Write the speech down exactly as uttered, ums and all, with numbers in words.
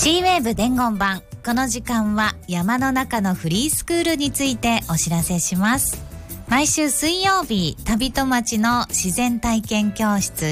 シーウェーブ伝言版。この時間は山の中のフリースクールについてお知らせします。毎週水曜日、旅と町の自然体験教室